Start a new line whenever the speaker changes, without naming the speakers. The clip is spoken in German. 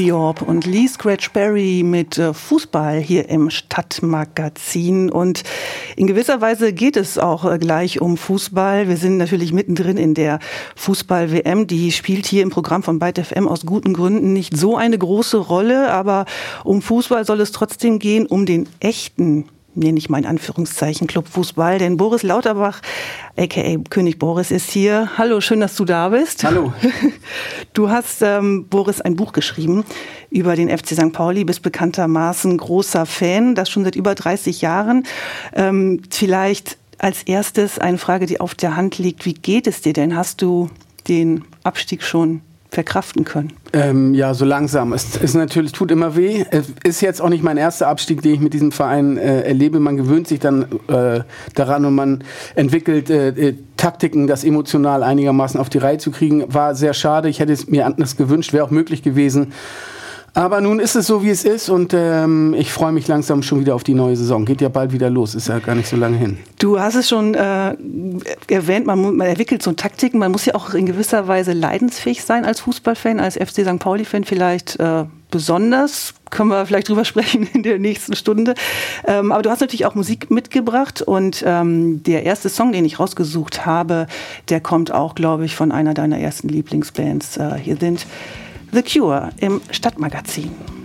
The Orb und Lee Scratch Perry mit Fußball hier im Stadtmagazin. Und in gewisser Weise geht es auch gleich um Fußball. Wir sind natürlich mittendrin in der Fußball-WM. Die spielt hier im Programm von Byte FM aus guten Gründen nicht so eine große Rolle. Aber um Fußball soll es trotzdem gehen, um den echten, nenne ich mal in Anführungszeichen, Clubfußball. Denn Boris Lauterbach, a.k.a. König Boris, ist hier. Hallo, schön, dass du da bist.
Hallo.
Du hast, Boris, ein Buch geschrieben über den FC St. Pauli, bist bekanntermaßen großer Fan, das schon seit über 30 Jahren. Vielleicht als erstes eine Frage, die auf der Hand liegt. Wie geht es dir denn? Hast du den Abstieg schon verkraften können?
Ja, so langsam. Es ist natürlich, tut immer weh. Es ist jetzt auch nicht mein erster Abstieg, den ich mit diesem Verein erlebe. Man gewöhnt sich dann daran und man entwickelt Taktiken, das emotional einigermaßen auf die Reihe zu kriegen. War sehr schade. Ich hätte es mir anders gewünscht, wäre auch möglich gewesen. Aber nun ist es so, wie es ist und ich freue mich langsam schon wieder auf die neue Saison. Geht ja bald wieder los, ist ja gar nicht so lange hin.
Du hast es schon erwähnt, man entwickelt so Taktiken, man muss ja auch in gewisser Weise leidensfähig sein als Fußballfan, als FC St. Pauli-Fan vielleicht besonders. Können wir vielleicht drüber sprechen in der nächsten Stunde. Aber du hast natürlich auch Musik mitgebracht und der erste Song, den ich rausgesucht habe, der kommt auch, glaube ich, von einer deiner ersten Lieblingsbands. Hier sind The Cure im Stadtmagazin.